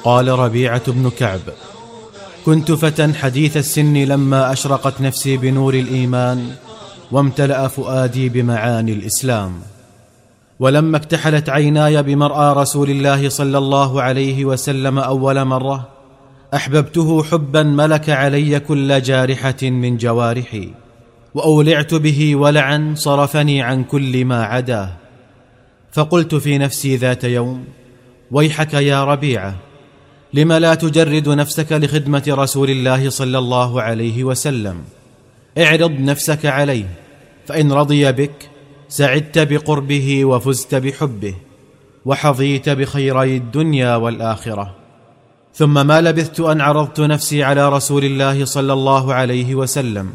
قال ربيعة بن كعب: كنت فتى حديث السن لما أشرقت نفسي بنور الإيمان وامتلأ فؤادي بمعاني الإسلام، ولما اكتحلت عيناي بمرأى رسول الله صلى الله عليه وسلم أول مرة أحببته حبا ملك علي كل جارحة من جوارحي، وأولعت به ولعا صرفني عن كل ما عداه. فقلت في نفسي ذات يوم: ويحك يا ربيعة، لم لا تجرد نفسك لخدمة رسول الله صلى الله عليه وسلم؟ اعرض نفسك عليه، فإن رضي بك سعدت بقربه وفزت بحبه وحظيت بخيري الدنيا والآخرة. ثم ما لبثت أن عرضت نفسي على رسول الله صلى الله عليه وسلم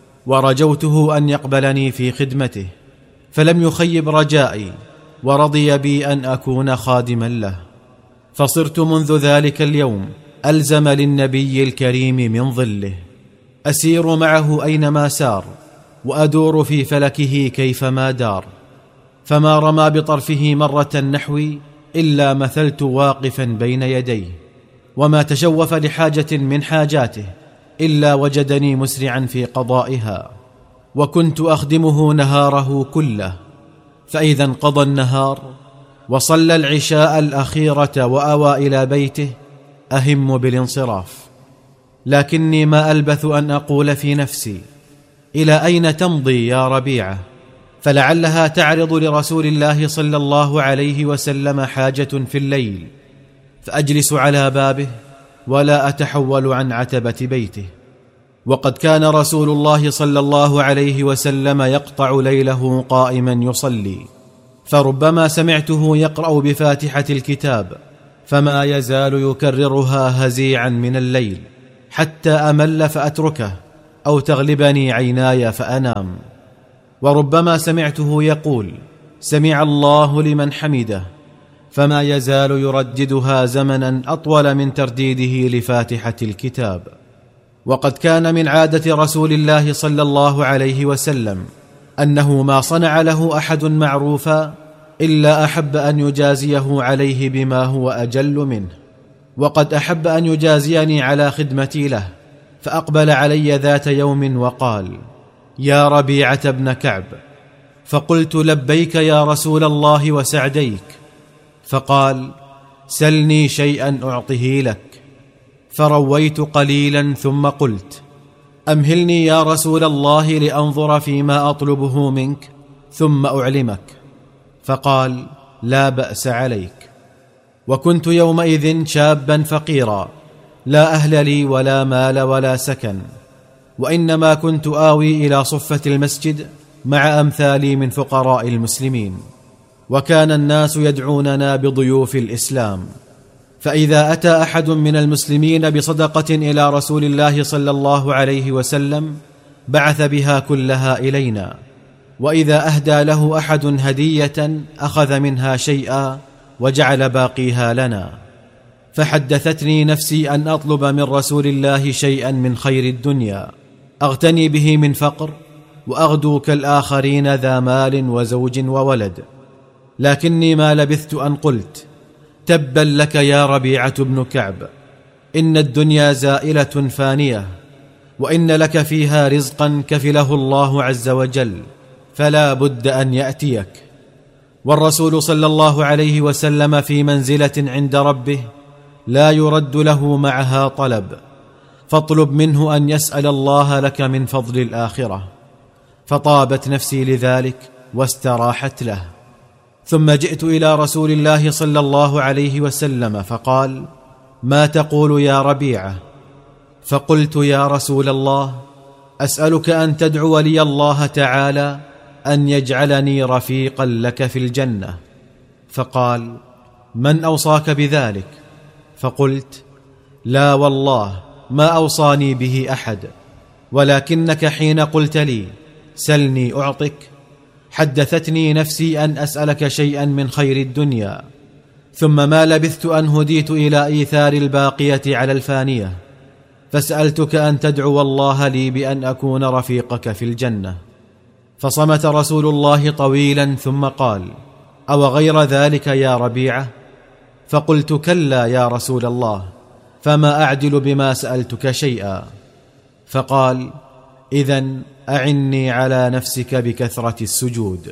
ورجوته أن يقبلني في خدمته، فلم يخيب رجائي ورضي بي أن أكون خادما له، فصرت منذ ذلك اليوم ألزم للنبي الكريم من ظله، أسير معه أينما سار وأدور في فلكه كيفما دار، فما رمى بطرفه مرة نحوي إلا مثلت واقفا بين يديه، وما تشوف لحاجة من حاجاته إلا وجدني مسرعا في قضائها، وكنت أخدمه نهاره كله، فإذا انقضى النهار وصلى العشاء الأخيرة وأوى إلى بيته أهم بالانصراف، لكني ما ألبث أن أقول في نفسي: إلى أين تمضي يا ربيعة؟ فلعلها تعرض لرسول الله صلى الله عليه وسلم حاجة في الليل، فأجلس على بابه ولا أتحول عن عتبة بيته. وقد كان رسول الله صلى الله عليه وسلم يقطع ليله قائما يصلي، فربما سمعته يقرأ بفاتحة الكتاب فما يزال يكررها هزيعا من الليل حتى أمل فأتركه أو تغلبني عيناي فأنام. وربما سمعته يقول: سمع الله لمن حمده، فما يزال يرددها زمنا أطول من ترديده لفاتحة الكتاب. وقد كان من عادة رسول الله صلى الله عليه وسلم أنه ما صنع له أحد معروفا إلا أحب أن يجازيه عليه بما هو أجل منه، وقد أحب أن يجازيني على خدمتي له، فأقبل علي ذات يوم وقال: يا ربيعة بن كعب. فقلت: لبيك يا رسول الله وسعديك. فقال: سلني شيئا أعطه لك. فرويت قليلا ثم قلت: أمهلني يا رسول الله لأنظر فيما أطلبه منك ثم أعلمك. فقال: لا بأس عليك. وكنت يومئذ شابا فقيرا، لا أهل لي ولا مال ولا سكن، وإنما كنت آوي إلى صفة المسجد مع أمثالي من فقراء المسلمين، وكان الناس يدعوننا بضيوف الإسلام، فإذا أتى أحد من المسلمين بصدقة إلى رسول الله صلى الله عليه وسلم بعث بها كلها إلينا، وإذا أهدى له أحد هدية أخذ منها شيئا وجعل باقيها لنا. فحدثتني نفسي أن أطلب من رسول الله شيئا من خير الدنيا أغتني به من فقر وأغدو كالآخرين ذا مال وزوج وولد، لكني ما لبثت أن قلت: تبا لك يا ربيعة بن كعب، إن الدنيا زائلة فانية، وإن لك فيها رزقا كفله الله عز وجل، فلا بد أن يأتيك، والرسول صلى الله عليه وسلم في منزلة عند ربه لا يرد له معها طلب، فاطلب منه أن يسأل الله لك من فضل الآخرة. فطابت نفسي لذلك واستراحت له. ثم جئت إلى رسول الله صلى الله عليه وسلم فقال: ما تقول يا ربيعة؟ فقلت: يا رسول الله، أسألك أن تدعو لي الله تعالى أن يجعلني رفيقا لك في الجنة. فقال: من أوصاك بذلك؟ فقلت: لا والله ما أوصاني به أحد، ولكنك حين قلت لي سلني أعطك حدثتني نفسي أن أسألك شيئا من خير الدنيا، ثم ما لبثت أن هديت إلى إيثار الباقية على الفانية، فسألتك أن تدعو الله لي بأن أكون رفيقك في الجنة. فصمت رسول الله طويلا ثم قال: أو غير ذلك يا ربيعة؟ فقلت: كلا يا رسول الله، فما أعدل بما سألتك شيئا. فقال: إذن أعني على نفسك بكثرة السجود.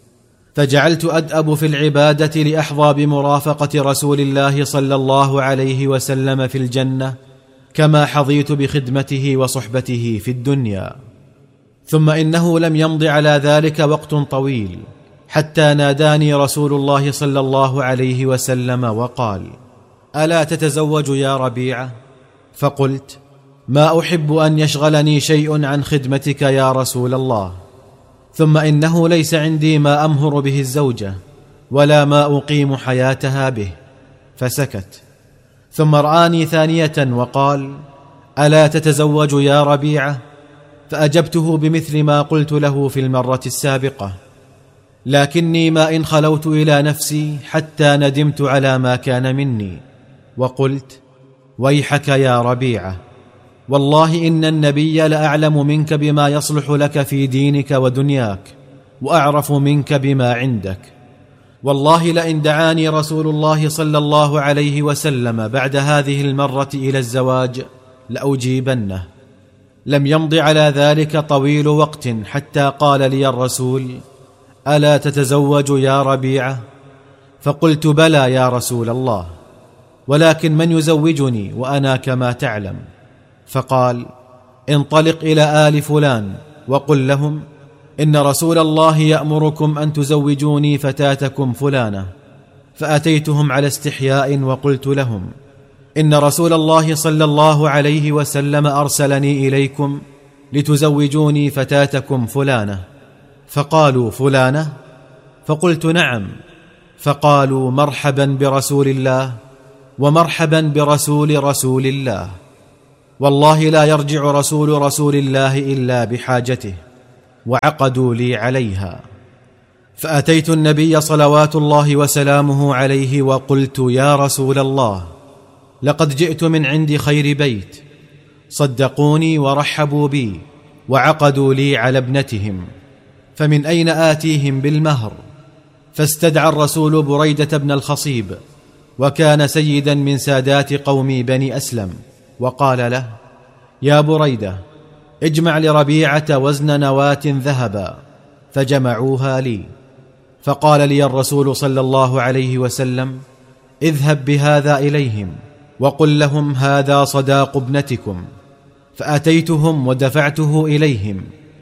فجعلت أدأب في العبادة لأحظى بمرافقة رسول الله صلى الله عليه وسلم في الجنة، كما حظيت بخدمته وصحبته في الدنيا. ثم إنه لم يمض على ذلك وقت طويل حتى ناداني رسول الله صلى الله عليه وسلم وقال: ألا تتزوج يا ربيعة؟ فقلت: ما أحب أن يشغلني شيء عن خدمتك يا رسول الله، ثم إنه ليس عندي ما أمهر به الزوجة ولا ما أقيم حياتها به. فسكت، ثم رآني ثانية وقال: ألا تتزوج يا ربيعة؟ فأجبته بمثل ما قلت له في المرة السابقة، لكني ما إن خلوت إلى نفسي حتى ندمت على ما كان مني، وقلت: ويحك يا ربيعة، والله إن النبي لأعلم منك بما يصلح لك في دينك ودنياك، وأعرف منك بما عندك، والله لئن دعاني رسول الله صلى الله عليه وسلم بعد هذه المرة إلى الزواج لأجيبنه. لم يمض على ذلك طويل وقت حتى قال لي الرسول: ألا تتزوج يا ربيعة؟ فقلت: بلى يا رسول الله، ولكن من يزوجني وأنا كما تعلم؟ فقال: انطلق إلى آل فلان وقل لهم إن رسول الله يأمركم أن تزوجوني فتاتكم فلانة. فأتيتهم على استحياء وقلت لهم: إن رسول الله صلى الله عليه وسلم أرسلني إليكم لتزوجوني فتاتكم فلانة. فقالوا: فلانة؟ فقلت: نعم. فقالوا: مرحبا برسول الله، ومرحبا برسول رسول الله، والله لا يرجع رسول الله إلا بحاجته. وعقدوا لي عليها. فأتيت النبي صلوات الله وسلامه عليه وقلت: يا رسول الله، لقد جئت من عند خير بيت، صدقوني ورحبوا بي وعقدوا لي على ابنتهم، فمن أين آتيهم بالمهر؟ فاستدعى الرسول بريدة بن الخصيب، وكان سيدا من سادات قوم بني أسلم، وقال له: يا بريدة، اجمع لربيعة وزن نواة ذهبا. فجمعوها لي. فقال لي الرسول صلى الله عليه وسلم: اذهب بهذا إليهم وقل لهم هذا صداق ابنتكم. فأتيتهم ودفعته إليهم،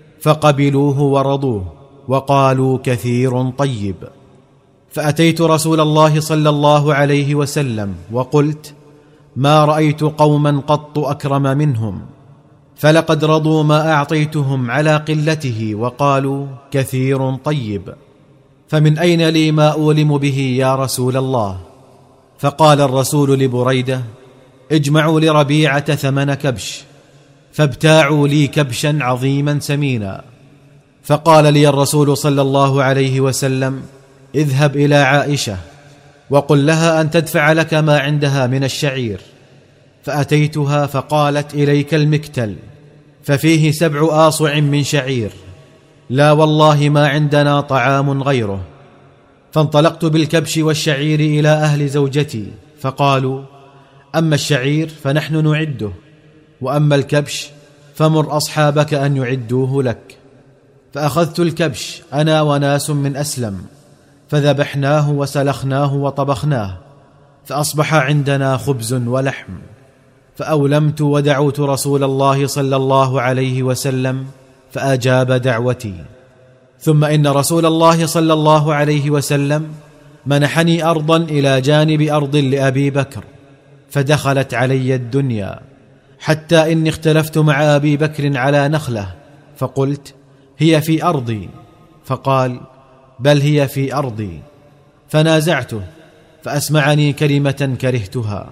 فقبلوه ورضوه وقالوا: كثير طيب. فأتيت رسول الله صلى الله عليه وسلم وقلت: ما رأيت قوما قط أكرم منهم، فلقد رضوا ما أعطيتهم على قلته وقالوا: كثير طيب، فمن أين لي ما أولم به يا رسول الله؟ فقال الرسول لبريدة: اجمعوا لربيعة ثمن كبش. فابتاعوا لي كبشا عظيما سمينا. فقال لي الرسول صلى الله عليه وسلم: اذهب إلى عائشة وقل لها أن تدفع لك ما عندها من الشعير. فأتيتها فقالت: إليك المكتل، ففيه 7 آصع من شعير، لا والله ما عندنا طعام غيره. فانطلقت بالكبش والشعير إلى أهل زوجتي، فقالوا: أما الشعير فنحن نعده، وأما الكبش فمر أصحابك أن يعدوه لك. فأخذت الكبش أنا وناس من أسلم، فذبحناه وسلخناه وطبخناه، فأصبح عندنا خبز ولحم. فأولمت ودعوت رسول الله صلى الله عليه وسلم فأجاب دعوتي. ثم إن رسول الله صلى الله عليه وسلم منحني أرضا إلى جانب أرض لأبي بكر، فدخلت علي الدنيا، حتى إني اختلفت مع أبي بكر على نخلة، فقلت: هي في أرضي. فقال: بل هي في أرضي. فنازعته فأسمعني كلمة كرهتها،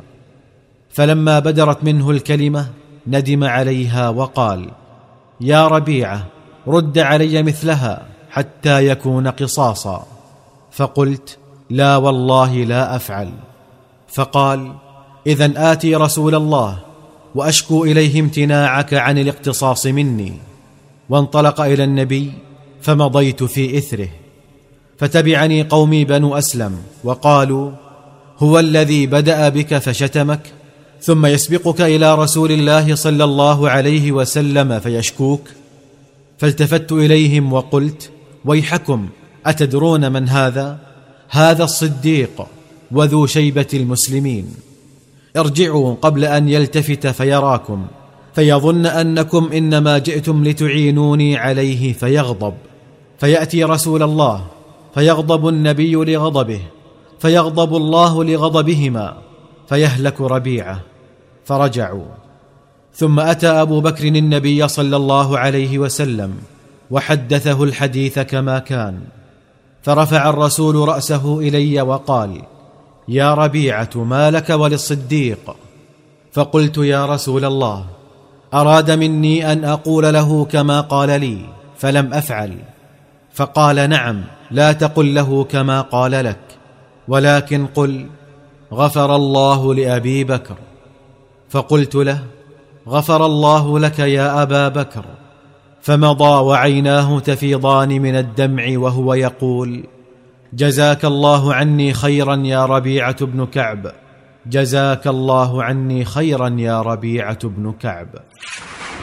فلما بدرت منه الكلمة ندم عليها وقال: يا ربيعة، رد علي مثلها حتى يكون قصاصا. فقلت: لا والله لا أفعل. فقال: إذن آتي رسول الله وأشكو إليه امتناعك عن الاقتصاص مني. وانطلق إلى النبي، فمضيت في إثره. فتبعني قومي بنو أسلم وقالوا: هو الذي بدأ بك فشتمك ثم يسبقك إلى رسول الله صلى الله عليه وسلم فيشكوك؟ فالتفت إليهم وقلت: ويحكم، أتدرون من هذا؟ هذا الصديق وذو شيبة المسلمين. ارجعوا قبل أن يلتفت فيراكم، فيظن أنكم إنما جئتم لتعينوني عليه فيغضب، فيأتي رسول الله فيغضب النبي لغضبه، فيغضب الله لغضبهما، فيهلك ربيعة. فرجعوا. ثم أتى أبو بكر النبي صلى الله عليه وسلم وحدثه الحديث كما كان، فرفع الرسول رأسه إلي وقال: يا ربيعة، ما لك وللصديق؟ فقلت: يا رسول الله، أراد مني أن أقول له كما قال لي فلم أفعل. فقال: نعم، لا تقل له كما قال لك، ولكن قل: غفر الله لأبي بكر. فقلت له: غفر الله لك يا أبا بكر. فمضى وعيناه تفيضان من الدمع وهو يقول: جزاك الله عني خيرا يا ربيعة بن كعب، جزاك الله عني خيرا يا ربيعة بن كعب.